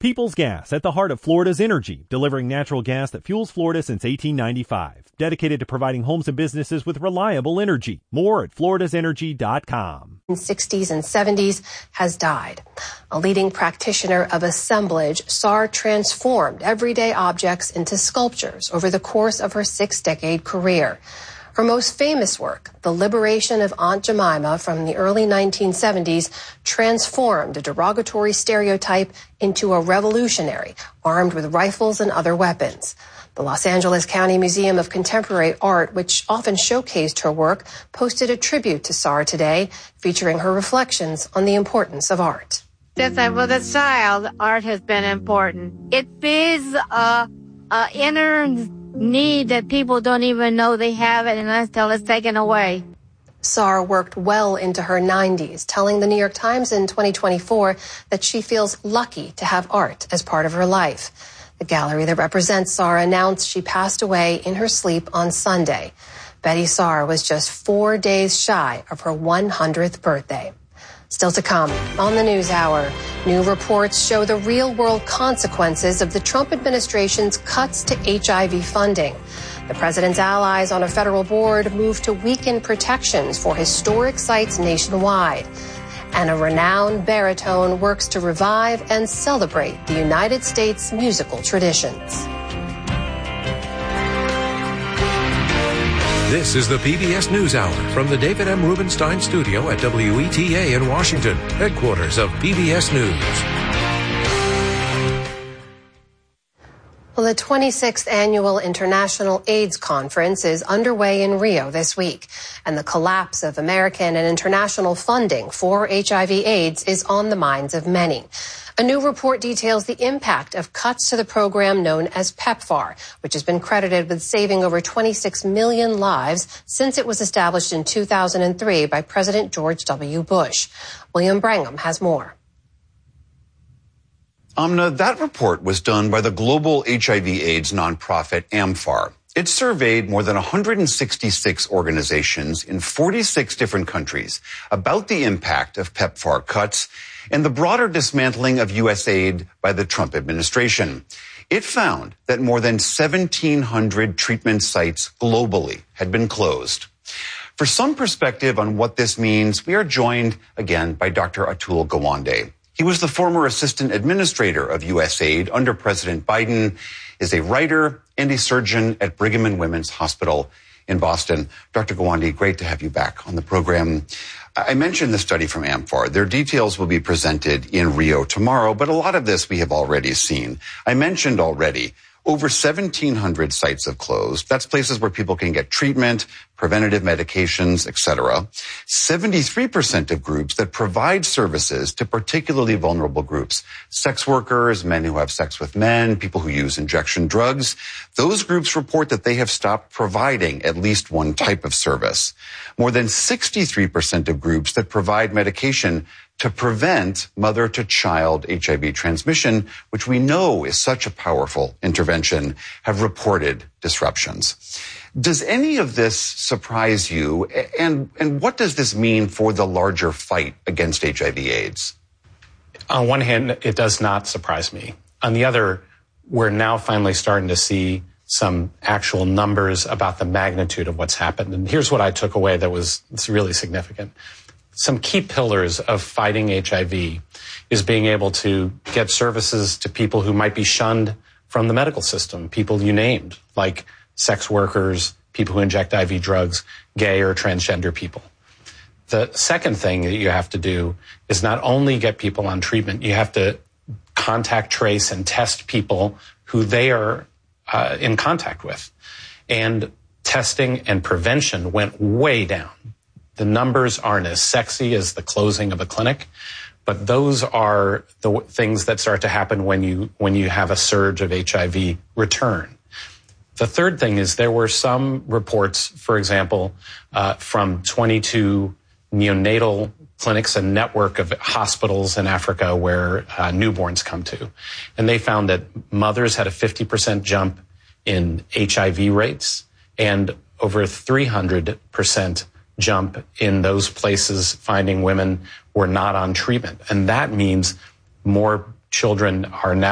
Peoples Gas, at the heart of Florida's energy, delivering natural gas that fuels Florida since 1895. Dedicated to providing homes and businesses with reliable energy. More at floridasenergy.com. In 60s and 70s has died. A leading practitioner of assemblage, Saar transformed everyday objects into sculptures over the course of her 6-decade career. Her most famous work, The Liberation of Aunt Jemima from the early 1970s, transformed a derogatory stereotype into a revolutionary, armed with rifles and other weapons. The Los Angeles County Museum of Contemporary Art, which often showcased her work, posted a tribute to Saar today, featuring her reflections on the importance of art. Since I was a child, art has been important. It feeds a inner need that people don't even know they have it until it's taken away. Saar worked well into her 90s, telling the New York Times in 2024 that she feels lucky to have art as part of her life. The gallery that represents Saar announced she passed away in her sleep on Sunday. Betty Saar was just 4 days shy of her 100th birthday. Still to come on the NewsHour, new reports show the real-world consequences of the Trump administration's cuts to HIV funding. The president's allies on a federal board moved to weaken protections for historic sites nationwide. And a renowned baritone works to revive and celebrate the United States musical traditions. This is the PBS NewsHour from the David M. Rubenstein studio at WETA in Washington, headquarters of PBS News. Well, the 26th Annual International AIDS Conference is underway in Rio this week, and the collapse of American and international funding for HIV/AIDS is on the minds of many. A new report details the impact of cuts to the program known as PEPFAR, which has been credited with saving over 26 million lives since it was established in 2003 by President George W. Bush. William Brangham has more. Amna, that report was done by the global HIV/AIDS nonprofit AMFAR. It surveyed more than 166 organizations in 46 different countries about the impact of PEPFAR cuts and the broader dismantling of U.S. aid by the Trump administration. It found that more than 1,700 treatment sites globally had been closed. For some perspective on what this means, we are joined again by Dr. Atul Gawande. He was the former assistant administrator of USAID under President Biden, is a writer and a surgeon at Brigham and Women's Hospital in Boston. Dr. Gawande, great to have you back on the program. I mentioned the study from AMFAR. Their details will be presented in Rio tomorrow, but a lot of this we have already seen. I mentioned already over 1,700 sites have closed. That's places where people can get treatment, preventative medications, etc. 73% of groups that provide services to particularly vulnerable groups, sex workers, men who have sex with men, people who use injection drugs, those groups report that they have stopped providing at least one type of service. More than 63% of groups that provide medication to prevent mother-to-child HIV transmission, which we know is such a powerful intervention, have reported disruptions. Does any of this surprise you? And what does this mean for the larger fight against HIV/AIDS? On one hand, it does not surprise me. On the other, we're now finally starting to see some actual numbers about the magnitude of what's happened. And here's what I took away that was really significant. Some key pillars of fighting HIV is being able to get services to people who might be shunned from the medical system, people you named, like sex workers, people who inject IV drugs, gay or transgender people. The second thing that you have to do is not only get people on treatment, you have to contact trace and test people who they are in contact with. And testing and prevention went way down. The numbers aren't as sexy as the closing of a clinic, but those are the things that start to happen when you have a surge of HIV return. The third thing is there were some reports, for example, from 22 neonatal clinics, a network of hospitals in Africa where newborns come to. And they found that mothers had a 50% jump in HIV rates and over 300% jump in those places finding women were not on treatment. And that means more children are now